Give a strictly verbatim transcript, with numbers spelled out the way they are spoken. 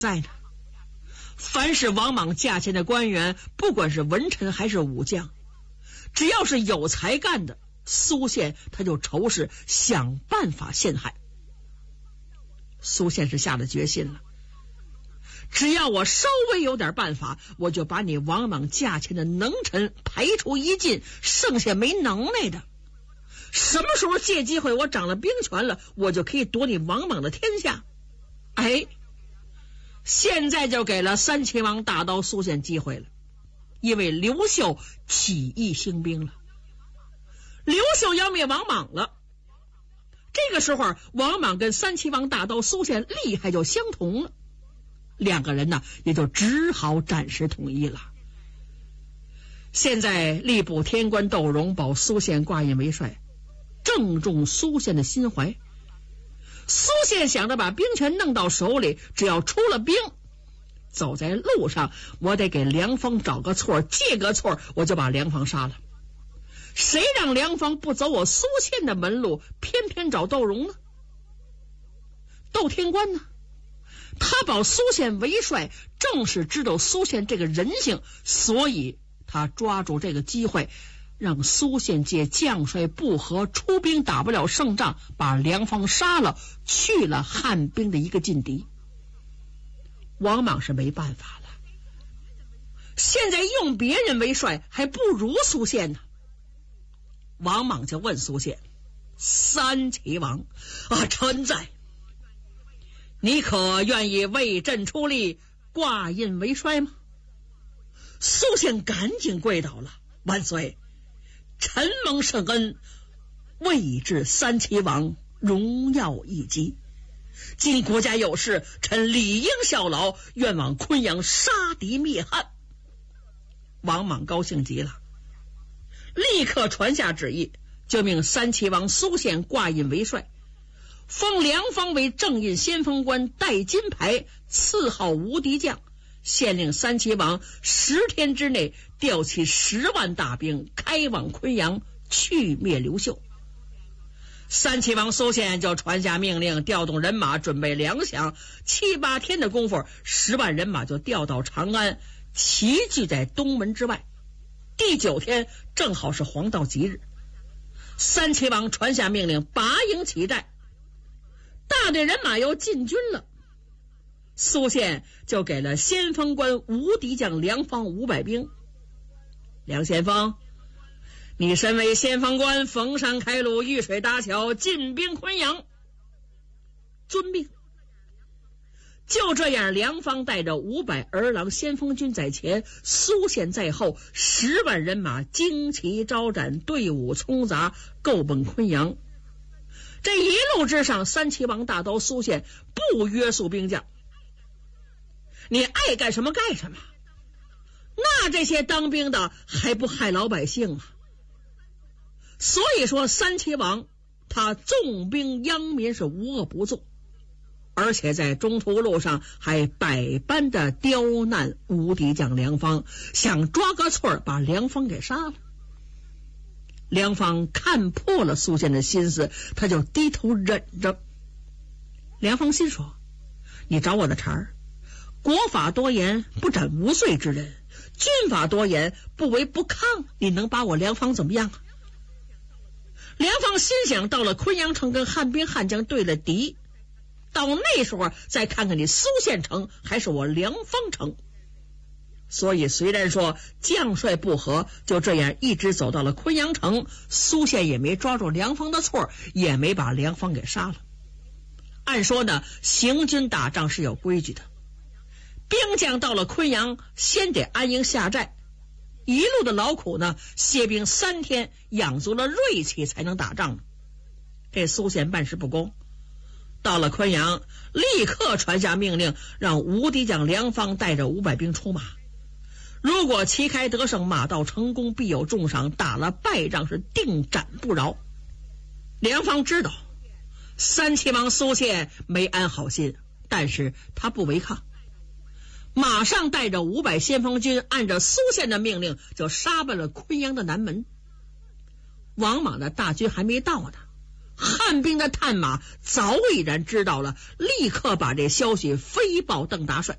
在呢。凡是王莽驾前的官员，不管是文臣还是武将，只要是有才干的，苏宪他就仇视，想办法陷害。苏宪是下了决心了，只要我稍微有点办法，我就把你王莽驾前的能臣排除一尽，剩下没能耐的，什么时候借机会我掌了兵权了，我就可以夺你王莽的天下。哎，现在就给了三齐王大刀苏宪机会了，因为刘秀起义兴兵了，刘秀要灭王莽了。这个时候王莽跟三齐王大刀苏宪利害就相同了，两个人呢也就只好暂时统一了。现在吏部天官窦融保苏宪挂印为帅，正中苏宪的心怀。苏宪想着把兵权弄到手里，只要出了兵，走在路上我得给梁方找个错，借个错我就把梁方杀了。谁让梁方不走我苏宪的门路，偏偏找窦融呢？窦天官呢，他保苏宪为帅，正是知道苏宪这个人性，所以他抓住这个机会，让苏宪借将帅不和，出兵打不了胜仗，把梁方杀了，去了汉兵的一个劲敌。王莽是没办法了，现在用别人为帅还不如苏宪呢。王莽就问苏宪：三齐王啊，臣在，你可愿意为朕出力，挂印为帅吗？苏宪赶紧跪倒了：万岁，臣蒙圣恩，为治三齐王，荣耀一击。今国家有事，臣理应效劳，愿往昆阳杀敌灭汉。王莽高兴极了，立刻传下旨意，就命三齐王苏宪挂印为帅，封梁方为正印先锋官，戴金牌，赐号无敌将。县令三齐王十天之内调起十万大兵，开往昆阳，去灭刘秀。三齐王苏宪就传下命令，调动人马，准备粮饷。七八天的功夫，十万人马就调到长安，齐聚在东门之外。第九天正好是黄道吉日，三齐王传下命令，拔营起寨，大队人马又进军了。苏宪就给了先锋官无敌将梁方五百兵。梁先锋，你身为先锋官，逢山开路，遇水搭桥，进兵昆阳。遵命。就这样，梁方带着五百儿郎先锋军在前，苏宪在后，十万人马旌旗招展，队伍冲杂，够奔昆阳。这一路之上，三齐王大刀苏宪不约束兵将，你爱干什么干什么，那这些当兵的还不害老百姓啊？所以说三齐王他重兵殃民，是无恶不作，而且在中途路上还百般的刁难无敌将梁方，想抓个错把梁方给杀了。梁方看破了苏宪的心思，他就低头忍着。梁方心说，你找我的茬儿，国法多严，不斩无罪之人，军法多严，不为不抗，你能把我梁方怎么样啊？梁方心想，到了昆阳城跟汉兵汉将对了敌，到那时候再看看你苏宪城还是我梁方城。所以虽然说将帅不和，就这样一直走到了昆阳城，苏宪也没抓住梁方的错，也没把梁方给杀了。按说呢，行军打仗是有规矩的，兵将到了昆阳先得安营下寨，一路的劳苦呢，歇兵三天，养足了锐气才能打仗。这苏宪办事不公，到了昆阳立刻传下命令，让无敌将梁方带着五百兵出马，如果旗开得胜，马到成功，必有重赏，打了败仗是定斩不饶。梁方知道三齐王苏宪没安好心，但是他不违抗，马上带着五百先锋军，按照苏宪的命令就杀奔了昆阳的南门。王莽的大军还没到呢， 汉兵的探马早已然知道了，立刻把这消息飞报邓大帅。